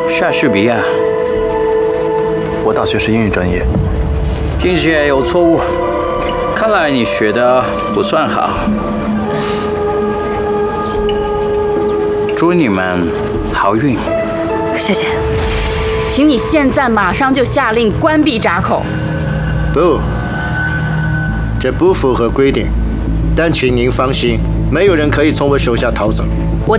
莎士比亚， 我大学是英语专业。 听起来有错误，看来你学的不算好。祝你们好运。 谢谢，请你现在马上就下令关闭闸口。 不，这不符合规定。但请您放心，没有人可以从我手下逃走。 我